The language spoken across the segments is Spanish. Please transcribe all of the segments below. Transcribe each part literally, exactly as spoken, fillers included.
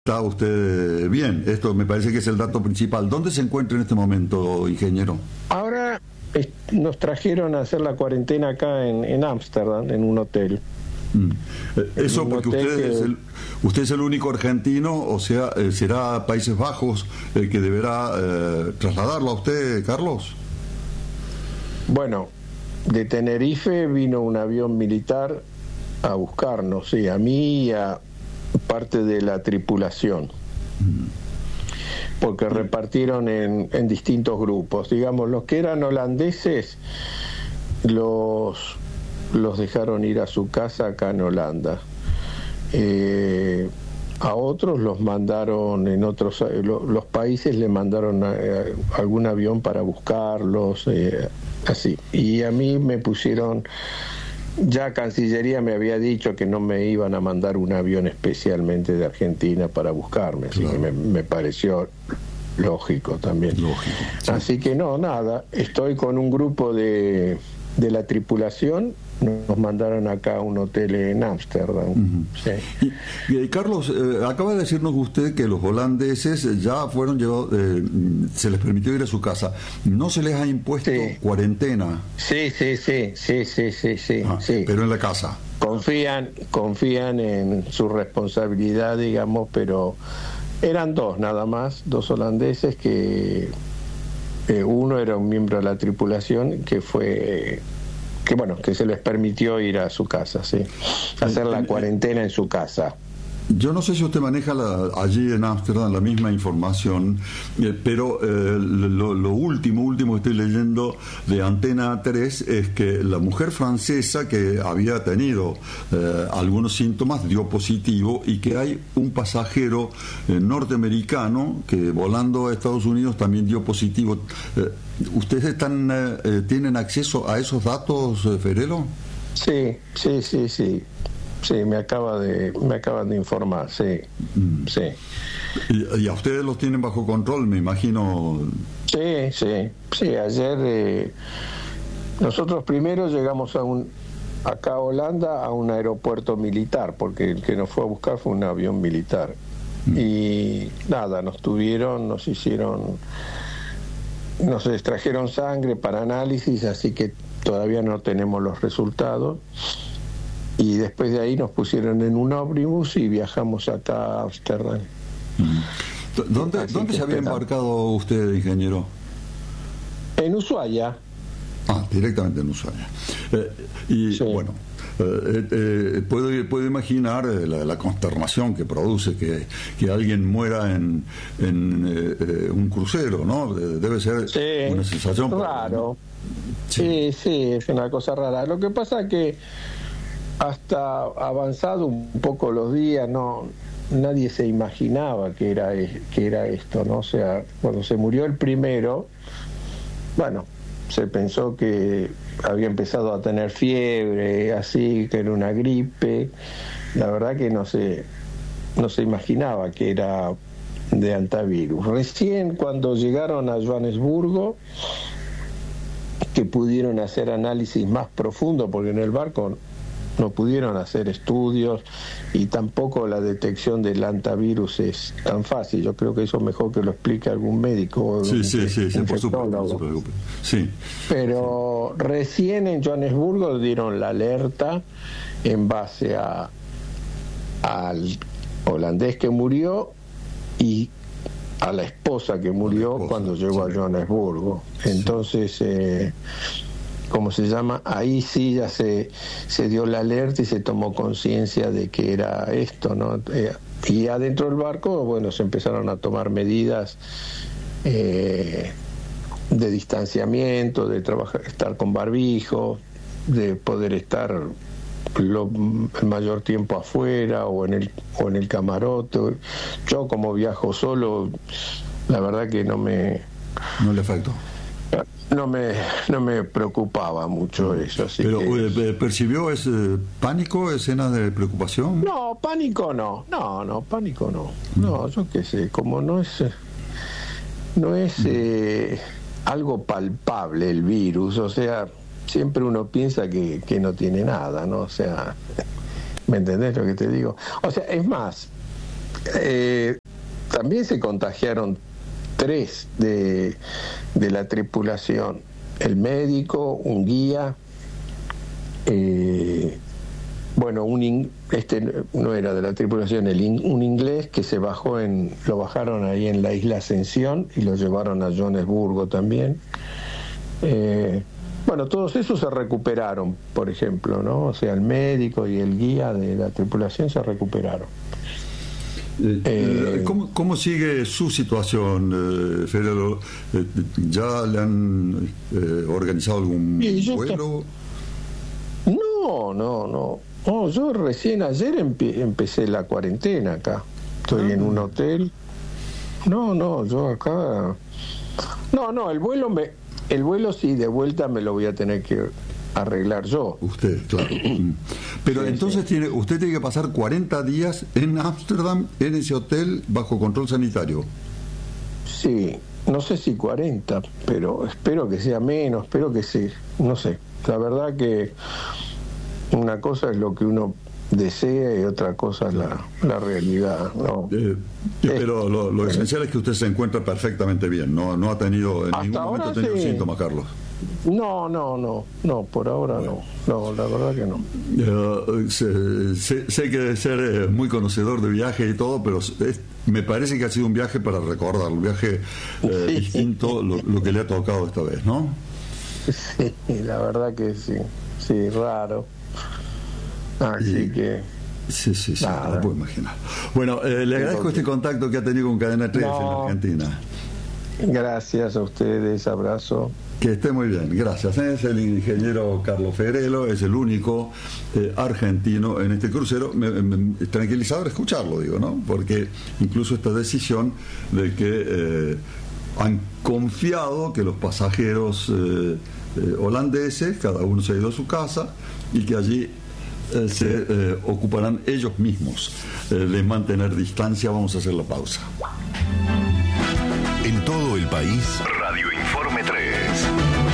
Está usted bien, esto me parece que es el dato principal. ¿Dónde se encuentra en este momento, ingeniero? Ahora eh, nos trajeron a hacer la cuarentena acá en Ámsterdam, en, en un hotel. Mm. Eso porque usted, que... es el, usted es el único argentino, o sea, eh, será Países Bajos el que deberá eh, trasladarlo a usted, Carlos. Bueno, de Tenerife vino un avión militar a buscarnos, sí, a mí y a parte de la tripulación, porque repartieron en, en distintos grupos. Digamos, los que eran holandeses los, los dejaron ir a su casa acá en Holanda. Eh, a otros los mandaron en otros, lo, los países le mandaron a, a algún avión para buscarlos, eh, así. Y a mí me pusieron... Ya Cancillería me había dicho que no me iban a mandar un avión especialmente de Argentina para buscarme, así claro. que me, me pareció lógico también. Lógico, sí. Así que no, nada, estoy con un grupo de, de la tripulación, nos mandaron acá a un hotel en Ámsterdam. Uh-huh. Sí. Y, y Carlos, eh, acaba de decirnos usted que los holandeses ya fueron llevados, eh, se les permitió ir a su casa. ¿No se les ha impuesto sí. cuarentena? Sí, sí, sí, sí, sí, sí, sí, ah, sí. Pero en la casa. Confían, confían en su responsabilidad, digamos, pero eran dos nada más, dos holandeses que eh, uno era un miembro de la tripulación que fue... Eh, que bueno, que se les permitió ir a su casa, sí, hacer la cuarentena en su casa. Yo no sé si usted maneja la, allí en Ámsterdam la misma información, eh, pero eh, lo, lo último, último que estoy leyendo de Antena tres es que la mujer francesa que había tenido eh, algunos síntomas dio positivo y que hay un pasajero eh, norteamericano que volando a Estados Unidos también dio positivo. Eh, ¿Ustedes están eh, tienen acceso a esos datos, eh, Ferelo? Sí, sí, sí, sí. Sí, me acaba de me acaban de informar, sí, mm. sí. Y, y a ustedes los tienen bajo control, me imagino. Sí, sí, sí. Ayer eh, nosotros primero llegamos a un acá a Holanda a un aeropuerto militar, porque el que nos fue a buscar fue un avión militar. Mm. Y nada, nos tuvieron, nos hicieron, nos extrajeron sangre para análisis, así que todavía no tenemos los resultados. Y después de ahí nos pusieron en un ómnibus y viajamos acá a Ámsterdam. ¿Dónde, ¿dónde se había embarcado usted, ingeniero? En Ushuaia. Ah, directamente en Ushuaia. Eh, y sí. bueno, eh, eh, puedo, puedo imaginar la, la consternación que produce que, que alguien muera en, en eh, un crucero, ¿no? Debe ser sí, una sensación raro. Sí. sí, sí, es una cosa rara. Lo que pasa es que hasta avanzado un poco los días, no, nadie se imaginaba que era que era esto, ¿no? O sea, cuando se murió el primero, bueno, se pensó que había empezado a tener fiebre, así, que era una gripe. La verdad que no se no se imaginaba que era de antivirus. Recién cuando llegaron a Johannesburgo, que pudieron hacer análisis más profundos, porque en el barco no pudieron hacer estudios y tampoco la detección del antivirus es tan fácil. Yo creo que eso mejor que lo explique algún médico. Sí, sí, sí, sí, por supuesto, no se preocupe. Sí. Pero sí. Recién en Johannesburgo dieron la alerta en base a al holandés que murió y a la esposa que murió esposa, cuando llegó sí. a Johannesburgo. Entonces, sí. eh, ¿cómo se llama? Ahí sí ya se, se dio la alerta y se tomó conciencia de que era esto, ¿no? Eh, y adentro del barco, bueno, se empezaron a tomar medidas eh, de distanciamiento, de trabajar, estar con barbijo, de poder estar lo, el mayor tiempo afuera o en el o en el camarote. Yo como viajo solo, la verdad que no me... No le afectó. No me no me preocupaba mucho eso. Así ¿Pero que... percibió ese pánico, escenas de preocupación? No, pánico no, no, no, pánico no. No, yo qué sé, como no es no es eh, algo palpable el virus, o sea, siempre uno piensa que, que no tiene nada, ¿no? O sea, ¿me entendés lo que te digo? O sea, es más, eh, también se contagiaron tres de, de la tripulación, el médico, un guía, eh, bueno, un in, este no era de la tripulación, el in, un inglés que se bajó en, lo bajaron ahí en la isla Ascensión y lo llevaron a Johannesburgo también. Eh, bueno, todos esos se recuperaron, por ejemplo, ¿no? O sea, el médico y el guía de la tripulación se recuperaron. Eh, eh, ¿cómo, ¿Cómo sigue su situación, eh, Federico? Eh, ¿Ya le han eh, organizado algún vuelo? Te... No, no, no. Oh, yo recién ayer empe empecé la cuarentena acá. Estoy ah. en un hotel. No, no, yo acá... No, no, el vuelo me... El vuelo sí, de vuelta me lo voy a tener que arreglar yo. Usted, claro. Pero sí, entonces sí. Tiene, usted tiene que pasar cuarenta días en Ámsterdam, en ese hotel, bajo control sanitario. Sí, no sé si cuarenta, pero espero que sea menos, espero que sí, no sé. La verdad que una cosa es lo que uno desea y otra cosa es la, la realidad, ¿no? Eh, pero lo, lo esencial es que usted se encuentra perfectamente bien, no, no ha tenido en ningún momento ha tenido sí. síntomas, Carlos. No, no, no, no, por ahora bueno. no, no, la verdad que no. Uh, sé, sé, sé que debe ser eh, muy conocedor de viajes y todo, pero es, me parece que ha sido un viaje para recordar, un viaje eh, sí. distinto lo, lo que le ha tocado esta vez, ¿no? Sí, la verdad que sí, sí, raro. Así y, que... Sí, sí, sí, nada. Lo puedo imaginar. Bueno, eh, le agradezco este contacto que ha tenido con Cadena tres no, en Argentina. Gracias a ustedes, abrazo. Que esté muy bien, gracias. Es el ingeniero Carlos Federelo, es el único eh, argentino en este crucero. Me, me, tranquilizador escucharlo, digo, ¿no? Porque incluso esta decisión de que eh, han confiado que los pasajeros eh, eh, holandeses, cada uno se ha ido a su casa y que allí eh, se eh, ocuparán ellos mismos eh, de mantener distancia. Vamos a hacer la pausa. En todo el país, Radio Informe tres.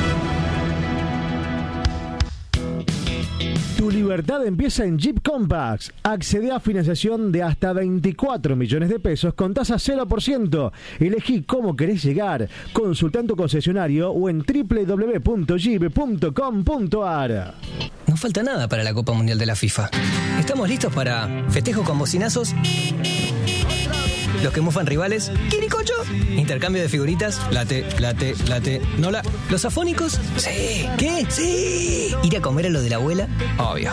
Tu libertad empieza en Jeep Compass. Accede a financiación de hasta veinticuatro millones de pesos con tasa cero por ciento. Elegí cómo querés llegar. Consulta en tu concesionario o en doble u doble u doble u punto jeep punto com punto a r. No falta nada para la Copa Mundial de la FIFA. ¿Estamos listos para festejo con bocinazos? Los que mufan rivales, ¿quiricocho? Intercambio de figuritas, late, late, late, nola. ¿Los afónicos? Sí. ¿Qué? Sí. ¿Ir a comer a lo de la abuela? Obvio.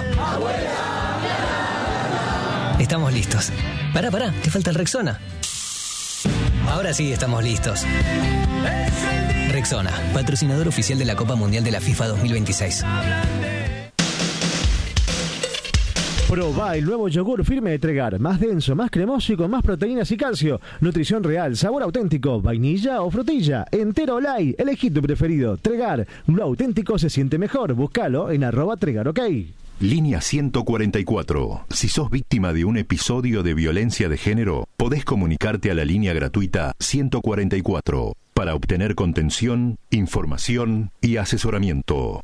¡Abuela! Estamos listos. Pará, pará, te falta el Rexona. Ahora sí estamos listos. Rexona, patrocinador oficial de la Copa Mundial de la FIFA dos mil veintiséis. Probá el nuevo yogur firme de Tregar, más denso, más cremoso y con más proteínas y calcio. Nutrición real, sabor auténtico, vainilla o frutilla, entero o light, elegí tu preferido. Tregar, lo auténtico se siente mejor. Búscalo en arroba Tregar, ok. Línea ciento cuarenta y cuatro. Si sos víctima de un episodio de violencia de género, podés comunicarte a la línea gratuita ciento cuarenta y cuatro para obtener contención, información y asesoramiento.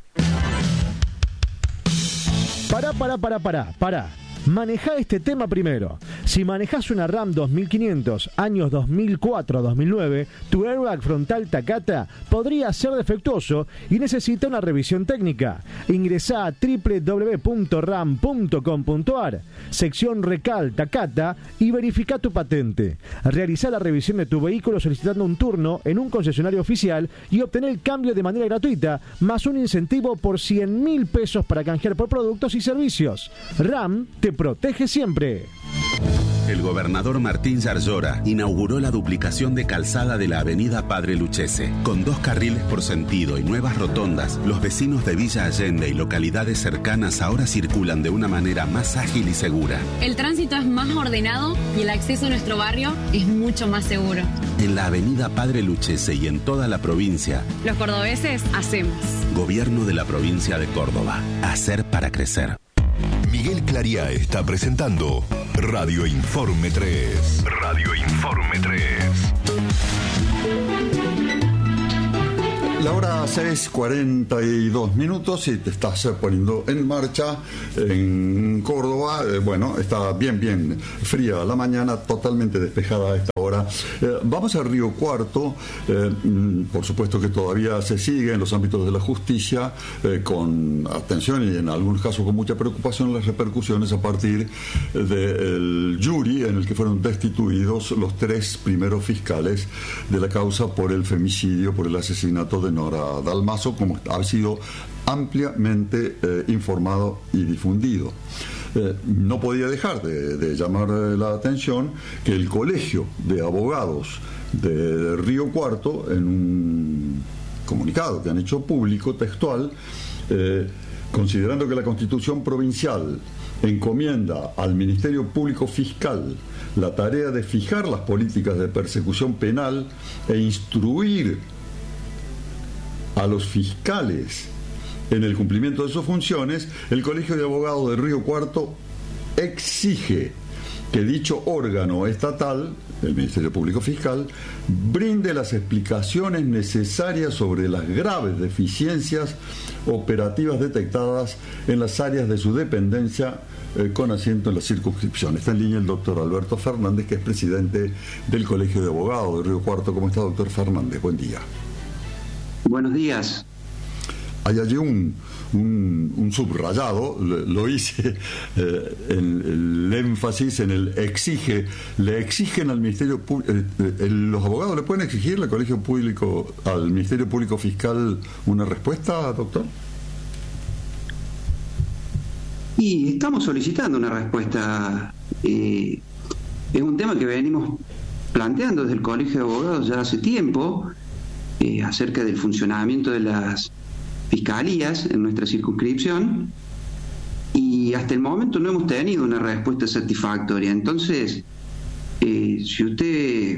Pará, pará, pará, pará, pará. Manejá este tema primero. Si manejás una RAM dos mil quinientos, años dos mil cuatro a dos mil nueve, tu airbag frontal Takata podría ser defectuoso y necesita una revisión técnica. Ingresá a doble u doble u doble u punto ram punto com punto a r, sección Recal Takata, y verifica tu patente. Realizá la revisión de tu vehículo solicitando un turno en un concesionario oficial y obtener el cambio de manera gratuita, más un incentivo por cien mil pesos para canjear por productos y servicios. RAM te protege siempre. El gobernador Martín Yarlora inauguró la duplicación de calzada de la avenida Padre Lucchese. Con dos carriles por sentido y nuevas rotondas, los vecinos de Villa Allende y localidades cercanas ahora circulan de una manera más ágil y segura. El tránsito es más ordenado y el acceso a nuestro barrio es mucho más seguro. En la avenida Padre Lucchese y en toda la provincia, los cordobeses hacemos. Gobierno de la provincia de Córdoba. Hacer para crecer. Miguel Clariá está presentando Radio Informe tres. Radio Informe tres. La hora seis cuarenta y dos minutos y te estás poniendo en marcha en Córdoba. Eh, bueno, está bien, bien fría la mañana, totalmente despejada a esta hora. Eh, vamos a Río Cuarto. Eh, por supuesto que todavía se sigue en los ámbitos de la justicia eh, con atención y en algunos casos con mucha preocupación las repercusiones a partir del jury en el que fueron destituidos los tres primeros fiscales de la causa por el femicidio, por el asesinato de Nora Dalmazo, como ha sido ampliamente eh, informado y difundido. Eh, no podía dejar de, de llamar la atención que el Colegio de Abogados de Río Cuarto, en un comunicado que han hecho público, textual, eh, considerando que la Constitución provincial encomienda al Ministerio Público Fiscal la tarea de fijar las políticas de persecución penal e instruir a los fiscales en el cumplimiento de sus funciones, el Colegio de Abogados de Río Cuarto exige que dicho órgano estatal, el Ministerio Público Fiscal, brinde las explicaciones necesarias sobre las graves deficiencias operativas detectadas en las áreas de su dependencia eh, con asiento en la circunscripción. Está en línea el doctor Alberto Fernández, que es presidente del Colegio de Abogados de Río Cuarto. ¿Cómo está, doctor Fernández? Buen día. Buenos días. Hay allí un, un, un subrayado, lo hice, eh, en el énfasis en el exige, le exigen al Ministerio Público, eh, eh, los abogados le pueden exigir al Colegio Público, al Ministerio Público Fiscal una respuesta, doctor. Y estamos solicitando una respuesta. Eh, es un tema que venimos planteando desde el Colegio de Abogados ya hace tiempo, eh, acerca del funcionamiento de las fiscalías en nuestra circunscripción, y hasta el momento no hemos tenido una respuesta satisfactoria. Entonces, eh, si usted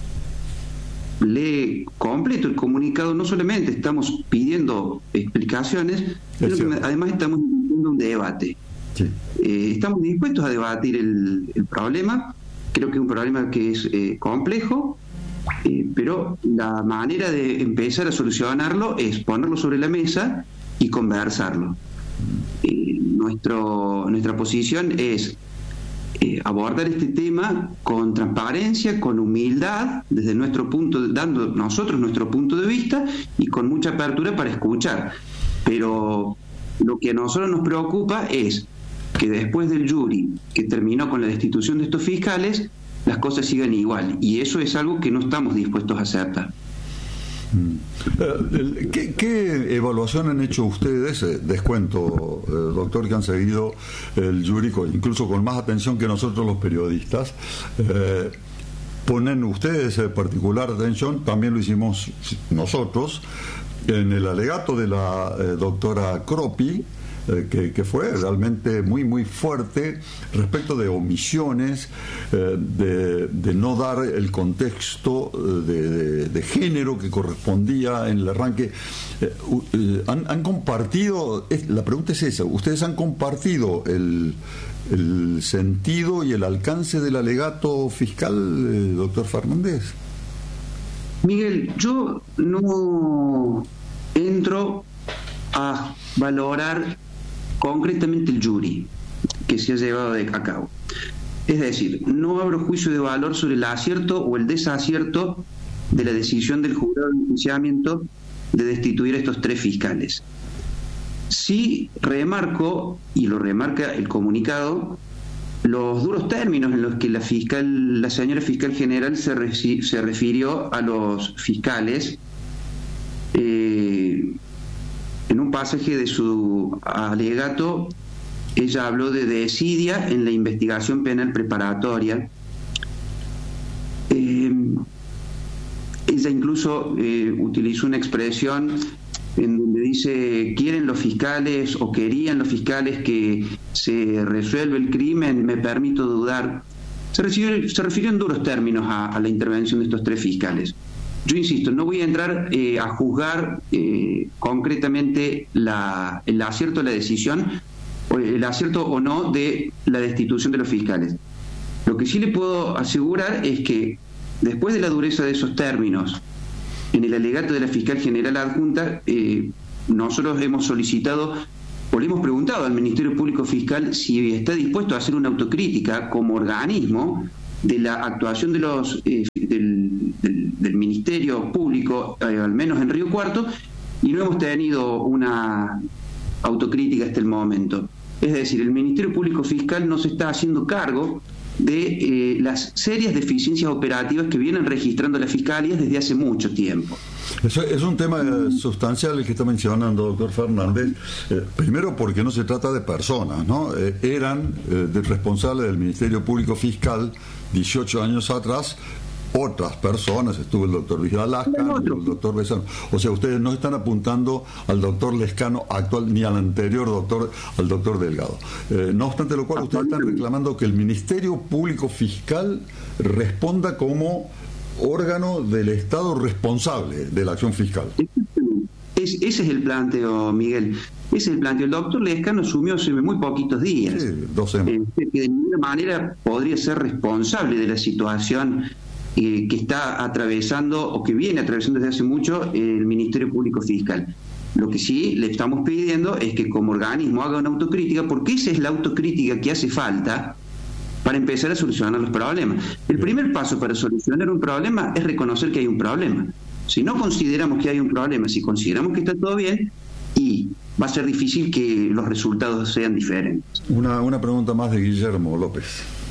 lee completo el comunicado, no solamente estamos pidiendo explicaciones, sino que además estamos haciendo un debate. Sí. Eh, estamos dispuestos a debatir el, el problema. Creo que es un problema que es eh, complejo, Eh, pero la manera de empezar a solucionarlo es ponerlo sobre la mesa y conversarlo. Eh, nuestro, nuestra posición es eh, abordar este tema con transparencia, con humildad, desde nuestro punto, dando nosotros nuestro punto de vista y con mucha apertura para escuchar. Pero lo que a nosotros nos preocupa es que después del jury que terminó con la destitución de estos fiscales, las cosas sigan igual, y eso es algo que no estamos dispuestos a aceptar. ¿Qué, qué evaluación han hecho ustedes? Descuento, eh, doctor, que han seguido el jury incluso con más atención que nosotros los periodistas. Eh, ponen ustedes particular atención, también lo hicimos nosotros, en el alegato de la eh, doctora Croppi, Que, que fue realmente muy muy fuerte respecto de omisiones, eh, de, de no dar el contexto de, de, de género que correspondía en el arranque. Eh, eh, han, han compartido, es, la pregunta es esa, ¿ustedes han compartido el, el sentido y el alcance del alegato fiscal, eh, doctor Fernández? Miguel, yo no entro a valorar concretamente el jury que se ha llevado a cabo. Es decir, no abro juicio de valor sobre el acierto o el desacierto de la decisión del jurado de enjuiciamiento de destituir a estos tres fiscales. Sí remarco, y lo remarca el comunicado, los duros términos en los que la fiscal, la señora fiscal general se, reci- se refirió a los fiscales eh, en un pasaje de su alegato. Ella habló de desidia en la investigación penal preparatoria. Eh, ella incluso eh, utilizó una expresión en donde dice: quieren los fiscales o querían los fiscales que se resuelva el crimen, me permito dudar. Se refirió, se refirió en duros términos a, a la intervención de estos tres fiscales. Yo insisto, no voy a entrar eh, a juzgar eh, concretamente la, el acierto de la decisión, o el acierto o no de la destitución de los fiscales. Lo que sí le puedo asegurar es que después de la dureza de esos términos en el alegato de la fiscal general adjunta, eh, nosotros hemos solicitado o le hemos preguntado al Ministerio Público Fiscal si está dispuesto a hacer una autocrítica como organismo de la actuación de los eh, del, del, del Ministerio Público, eh, al menos en Río Cuarto, y no hemos tenido una autocrítica hasta el momento. Es decir, el Ministerio Público Fiscal no se está haciendo cargo de eh, las serias deficiencias operativas que vienen registrando las fiscalías desde hace mucho tiempo. Eso es un tema eh, sustancial el que está mencionando, doctor Fernández. Eh, primero porque no se trata de personas, ¿no? Eh, eran eh, de responsables del Ministerio Público Fiscal dieciocho años atrás otras personas, estuvo el doctor Vidal Lascano, el doctor Besano. O sea, ustedes no están apuntando al doctor Lescano actual ni al anterior doctor, al doctor Delgado. Eh, no obstante lo cual, ustedes están reclamando que el Ministerio Público Fiscal responda como órgano del Estado responsable de la acción fiscal. Es, ese es el planteo, Miguel. Ese es el planteo. El doctor Lescano asumió hace muy poquitos días. Sí, dos semanas. Eh, que de ninguna manera podría ser responsable de la situación eh, que está atravesando o que viene atravesando desde hace mucho el Ministerio Público Fiscal. Lo que sí le estamos pidiendo es que como organismo haga una autocrítica, porque esa es la autocrítica que hace falta para empezar a solucionar los problemas. El primer paso para solucionar un problema es reconocer que hay un problema. Si no consideramos que hay un problema, si consideramos que está todo bien, y va a ser difícil que los resultados sean diferentes. Una, una pregunta más de Guillermo López.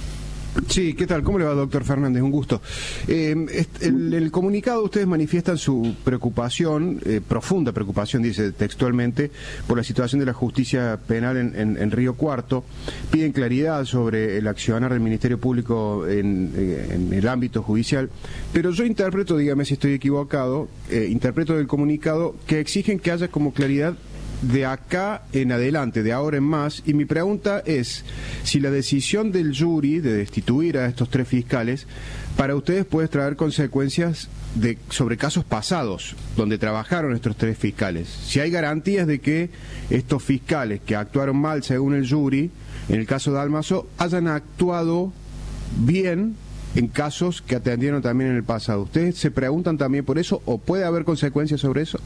Sí, ¿qué tal? ¿Cómo le va, doctor Fernández? Un gusto. Eh, el, el comunicado, ustedes manifiestan su preocupación, eh, profunda preocupación, dice textualmente, por la situación de la justicia penal en, en, en Río Cuarto. Piden claridad sobre el accionar del Ministerio Público en, en el ámbito judicial, pero yo interpreto, dígame si estoy equivocado, eh, interpreto del comunicado que exigen que haya como claridad de acá en adelante, de ahora en más, y mi pregunta es si la decisión del jury de destituir a estos tres fiscales para ustedes puede traer consecuencias de, sobre casos pasados donde trabajaron estos tres fiscales, si hay garantías de que estos fiscales que actuaron mal según el jury, en el caso de Dalmaso, hayan actuado bien en casos que atendieron también en el pasado. ¿Ustedes se preguntan también por eso o puede haber consecuencias sobre eso?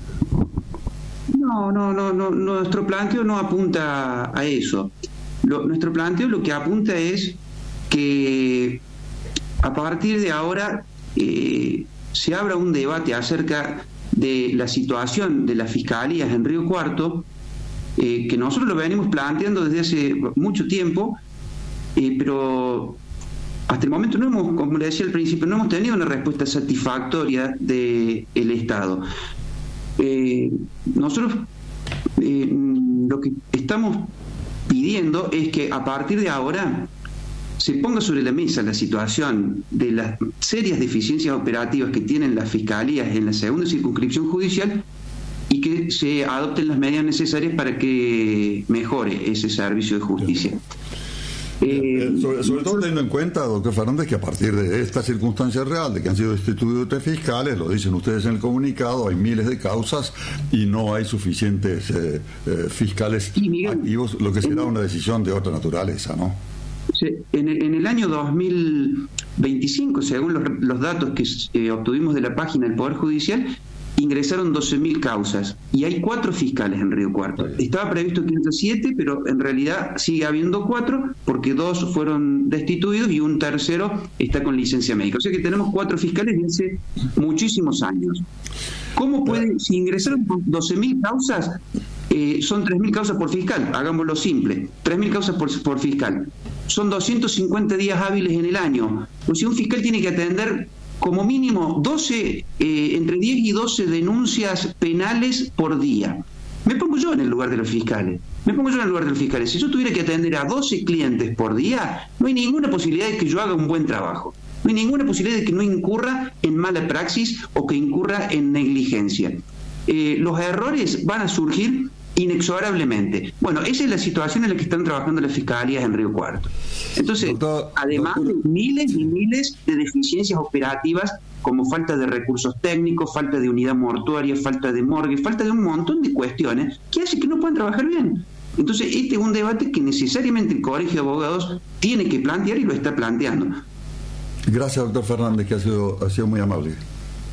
No, no, no, no, nuestro planteo no apunta a eso. Lo, nuestro planteo lo que apunta es que a partir de ahora eh, se abra un debate acerca de la situación de las fiscalías en Río Cuarto, eh, que nosotros lo venimos planteando desde hace mucho tiempo, eh, pero hasta el momento no hemos, como le decía al principio, no hemos tenido una respuesta satisfactoria del Estado. Eh, nosotros eh, lo que estamos pidiendo es que a partir de ahora se ponga sobre la mesa la situación de las serias deficiencias operativas que tienen las fiscalías en la segunda circunscripción judicial y que se adopten las medidas necesarias para que mejore ese servicio de justicia. Eh, sobre, sobre todo teniendo en cuenta, doctor Fernández, que a partir de esta circunstancia real de que han sido destituidos tres fiscales, lo dicen ustedes en el comunicado, hay miles de causas y no hay suficientes eh, eh, fiscales Miguel, activos, lo que será en, una decisión de otra naturaleza, ¿no? En el, en el año dos mil veinticinco, según los, los datos que eh, obtuvimos de la página del Poder Judicial, ingresaron doce mil causas y hay cuatro fiscales en Río Cuarto. Estaba previsto que haya siete, pero en realidad sigue habiendo cuatro porque dos fueron destituidos y un tercero está con licencia médica. O sea que tenemos cuatro fiscales de hace muchísimos años. ¿Cómo pueden, si ingresaron doce mil causas, eh, son tres mil causas por fiscal? Hagámoslo simple, tres mil causas por, por fiscal. Son doscientos cincuenta días hábiles en el año. O sea, un fiscal tiene que atender como mínimo doce, eh, entre diez y doce denuncias penales por día. Me pongo yo en el lugar de los fiscales. Me pongo yo en el lugar de los fiscales. Si yo tuviera que atender a doce clientes por día, no hay ninguna posibilidad de que yo haga un buen trabajo. No hay ninguna posibilidad de que no incurra en mala praxis o que incurra en negligencia. Eh, los errores van a surgir inexorablemente. Bueno, esa es la situación en la que están trabajando las fiscalías en Río Cuarto. Entonces, doctor, además doctor, de miles y miles de deficiencias operativas como falta de recursos técnicos, falta de unidad mortuaria, falta de morgue, falta de un montón de cuestiones que hace que no puedan trabajar bien. Entonces, este es un debate que necesariamente el Colegio de Abogados tiene que plantear y lo está planteando. Gracias, doctor Fernández, que ha sido, ha sido muy amable.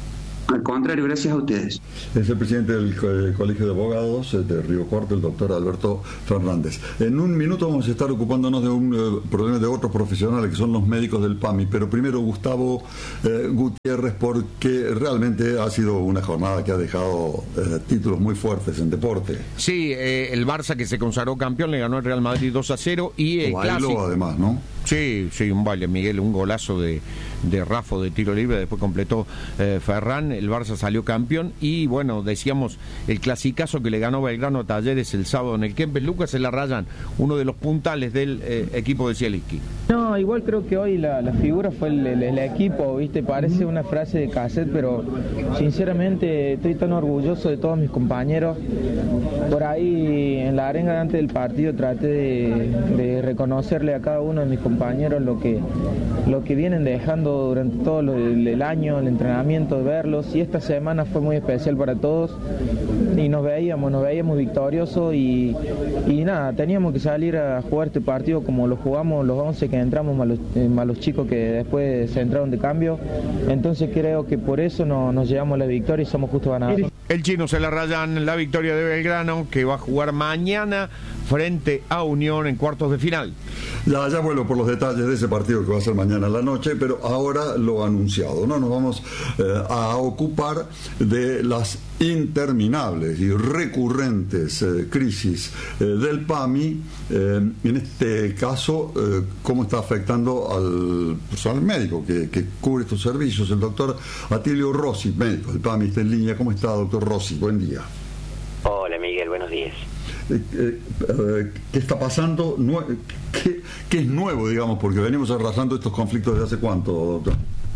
Al contrario, gracias a ustedes. Es el presidente del co- Colegio de Abogados de Río Cuarto, el doctor Alberto Fernández. En un minuto vamos a estar ocupándonos de un eh, problema de otros profesionales que son los médicos del PAMI, pero primero Gustavo eh, Gutiérrez, porque realmente ha sido una jornada que ha dejado eh, títulos muy fuertes en deporte. Sí, eh, el Barça que se consagró campeón le ganó al Real Madrid dos a cero y el Bailó, clásico además, ¿no? Sí, sí, un baile, Miguel, un golazo de, de Rafa de tiro libre, después completó eh, Ferran, el Barça salió campeón y bueno, decíamos, el clasicazo que le ganó Belgrano a Talleres el sábado en el Kempes. Lucas en la Rayan, uno de los puntales del eh, equipo de Zielinski. No, igual creo que hoy la, la figura fue el, el, el equipo, ¿viste? Parece una frase de cassette, pero sinceramente estoy tan orgulloso de todos mis compañeros. Por ahí en la arenga antes del partido traté de, de reconocerle a cada uno de mis compañeros lo que, lo que vienen dejando durante todo lo, el, el año, el entrenamiento, de verlos, y esta semana fue muy especial para todos y nos veíamos, nos veíamos victoriosos y, y nada, teníamos que salir a jugar este partido como lo jugamos los once que entramos, más los, eh, más los chicos que después se entraron de cambio, entonces creo que por eso no, nos llevamos la victoria y somos justos ganadores. El chino se la rayan la victoria de Belgrano, que va a jugar mañana frente a Unión en cuartos de final. Ya, ya vuelvo por los detalles de ese partido que va a ser mañana a la noche, pero ahora lo anunciado, ¿no? Nos vamos eh, a ocupar de las interminables y recurrentes eh, crisis eh, del PAMI, eh, en este caso, eh, cómo está afectando al personal médico que, que cubre estos servicios. El doctor Atilio Rossi, médico del PAMI, está en línea. ¿Cómo está, doctor Rossi? Buen día. Hola, Miguel, buenos días. Eh, eh, ¿Qué está pasando? ¿Qué, ¿Qué es nuevo, digamos? Porque venimos arrastrando estos conflictos desde hace cuánto, doctor.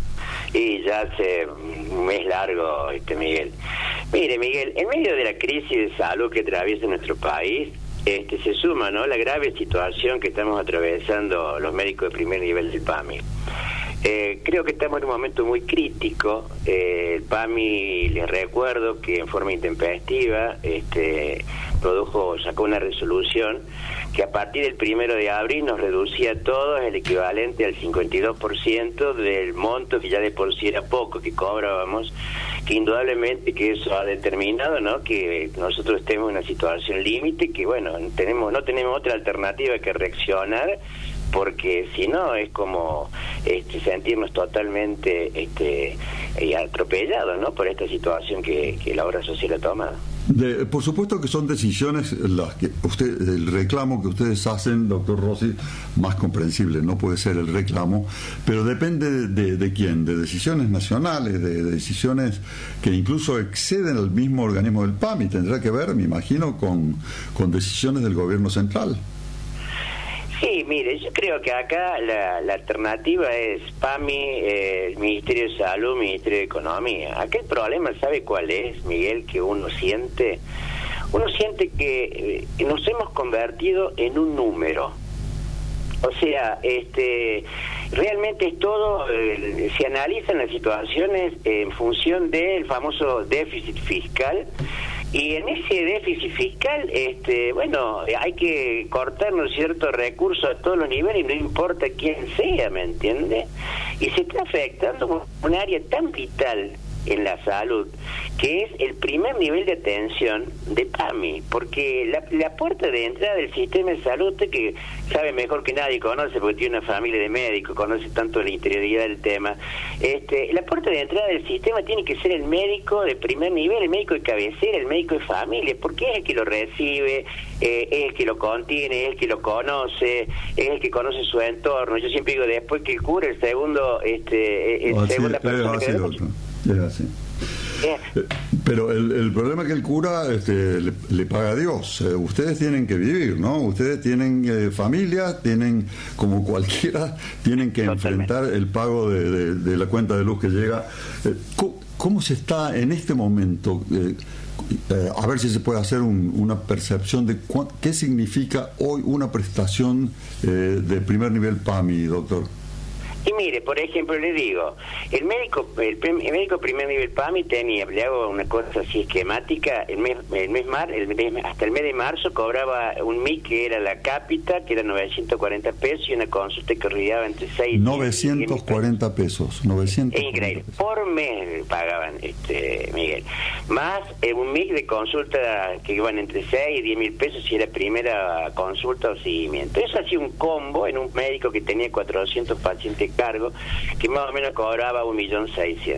Y ya hace un mes largo, este Miguel. Mire, Miguel, en medio de la crisis de salud que atraviesa nuestro país, este se suma, ¿no?, la grave situación que estamos atravesando los médicos de primer nivel del PAMI. Eh, creo que estamos en un momento muy crítico. Eh, el PAMI, les recuerdo que en forma intempestiva este, produjo, sacó una resolución que a partir del primero de abril nos reducía a todos el equivalente al cincuenta y dos por ciento del monto que ya de por sí era poco que cobrábamos, que indudablemente que eso ha determinado, ¿no?, que nosotros estemos en una situación límite, que bueno, tenemos no tenemos otra alternativa que reaccionar, porque si no es como este, sentirnos totalmente este, atropellados, ¿no?, por esta situación que, que la obra social ha tomado. De, por supuesto que son decisiones las que usted, el reclamo que ustedes hacen, doctor Rossi, más comprensible no puede ser el reclamo, pero depende de, de, de quién, de decisiones nacionales, de, de decisiones que incluso exceden al mismo organismo del PAMI. Tendrá que ver, me imagino, con, con decisiones del gobierno central. Sí, mire, yo creo que acá la, la alternativa es PAMI, eh, el Ministerio de Salud, Ministerio de Economía. Acá el problema, ¿sabe cuál es, Miguel? Que uno siente, uno siente que eh, nos hemos convertido en un número. O sea, este, realmente es todo, eh, se analizan las situaciones en función del famoso déficit fiscal. Y en ese déficit fiscal, este, bueno, hay que cortarnos ciertos recursos a todos los niveles, y no importa quién sea, ¿me entiende? Y se está afectando un área tan vital en la salud, que es el primer nivel de atención de PAMI, porque la, la puerta de entrada del sistema de salud, usted que sabe mejor que nadie, conoce, porque tiene una familia de médicos, conoce tanto la interioridad del tema, este, la puerta de entrada del sistema tiene que ser el médico de primer nivel, el médico de cabecera, el médico de familia, porque es el que lo recibe, eh, es el que lo contiene, es el que lo conoce, es el que conoce su entorno. Yo siempre digo, después que el cura, el segundo, este, el así, segunda persona así, que doctor. Es así. Yeah. Pero el, el problema es que el cura este, le, le paga a Dios. Eh, ustedes tienen que vivir, ¿no? Ustedes tienen eh, familia, tienen, como cualquiera, tienen que Totalmente. enfrentar el pago de, de, de la cuenta de luz que llega. Eh, ¿cómo, ¿Cómo se está en este momento? Eh, eh, a ver si se puede hacer un, una percepción de cu- qué significa hoy una prestación eh, de primer nivel PAMI, doctor. Y mire, por ejemplo, le digo, el médico el, el médico primer nivel PAMI tenía, le hago una cosa así esquemática, el mes, el mes mar, el mes, hasta el mes de marzo cobraba un M I C que era la cápita, que era novecientos cuarenta pesos, y una consulta que rodeaba entre seis novecientos cuarenta pesos. novecientos Es increíble. Por mes pagaban, este Miguel. Más eh, un M I C de consulta que iban entre seis y diez mil pesos si era primera consulta o seguimiento. Eso hacía un combo en un médico que tenía cuatrocientos pacientes cargo, que más o menos cobraba un millón seiscientos.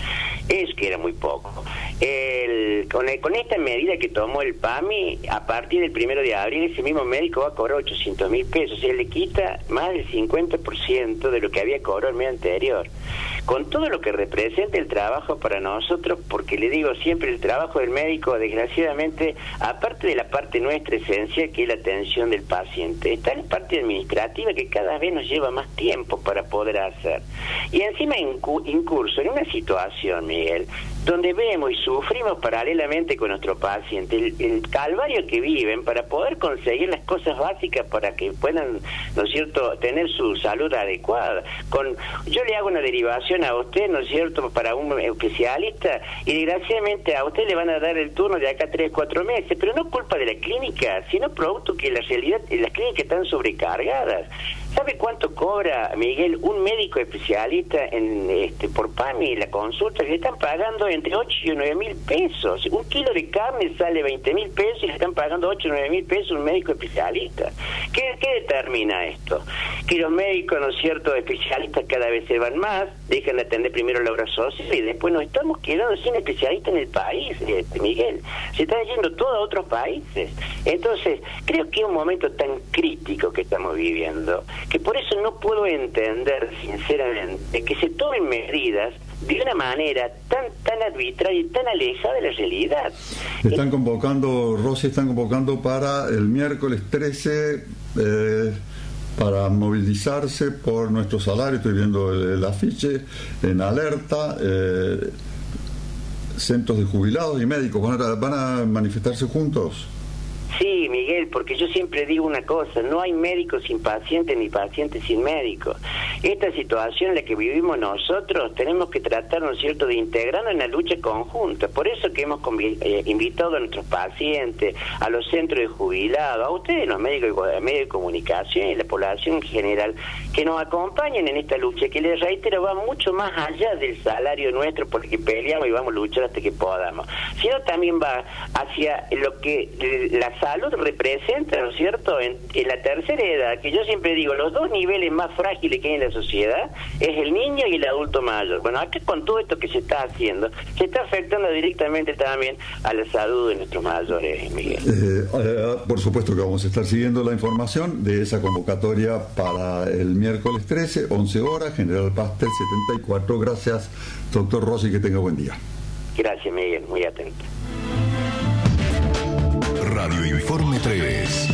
Es que era muy poco. El, con, el, con esta medida que tomó el PAMI, a partir del primero de abril, ese mismo médico va a cobrar ochocientos mil pesos. O sea, le quita más del cincuenta por ciento de lo que había cobrado el mes anterior. Con todo lo que representa el trabajo para nosotros, porque le digo siempre, el trabajo del médico, desgraciadamente, aparte de la parte nuestra esencial, que es la atención del paciente, está la parte administrativa que cada vez nos lleva más tiempo para poder hacer. Y encima incu- incurso en una situación, Miguel, donde vemos y sufrimos paralelamente con nuestro paciente el, el calvario que viven para poder conseguir las cosas básicas para que puedan, ¿no es cierto?, tener su salud adecuada. Con yo le hago una derivación a usted, ¿no es cierto?, para un especialista, y desgraciadamente a usted le van a dar el turno de acá tres, cuatro meses, pero no culpa de la clínica, sino producto que la realidad, las clínicas están sobrecargadas. ¿Sabe cuánto cobra, Miguel, un médico especialista en este por PAMI la consulta? Le están pagando entre ocho y nueve mil pesos. Un kilo de carne sale veinte mil pesos y le están pagando ocho o nueve mil pesos un médico especialista. ¿Qué, ¿Qué determina esto? Que los médicos, ¿no es cierto?, especialistas cada vez se van más, dejan de atender primero la obra social y después nos estamos quedando sin especialistas en el país, este, Miguel. Se están yendo todos a otros países. Entonces, creo que es un momento tan crítico que estamos viviendo, que por eso no puedo entender, sinceramente, que se tomen medidas de una manera tan tan arbitraria y tan alejada de la realidad. Están convocando, Rosy, están convocando para el miércoles trece eh, para movilizarse por nuestro salario. Estoy viendo el, el afiche en alerta. Eh, centros de jubilados y médicos van a, van a manifestarse juntos. Sí, Miguel, porque yo siempre digo una cosa, no hay médico sin paciente ni paciente sin médico. Esta situación en la que vivimos nosotros tenemos que tratar, ¿no es cierto?, de integrarnos en la lucha conjunta. Por eso que hemos convi- eh, invitado a nuestros pacientes, a los centros de jubilados, a ustedes, los médicos de medios de comunicación y la población en general, que nos acompañen en esta lucha, que les reitero, va mucho más allá del salario nuestro porque peleamos y vamos a luchar hasta que podamos, sino también va hacia lo que la salud representa, ¿no es cierto?, en, en la tercera edad, que yo siempre digo, los dos niveles más frágiles que hay en la sociedad es el niño y el adulto mayor. Bueno, acá con todo esto que se está haciendo, se está afectando directamente también a la salud de nuestros mayores, Miguel. Eh, eh, por supuesto que vamos a estar siguiendo la información de esa convocatoria para el miércoles trece, once horas, General Pastel setenta y cuatro. Gracias, doctor Rossi, que tenga buen día. Gracias, Miguel, muy atento. Radio Informe tres.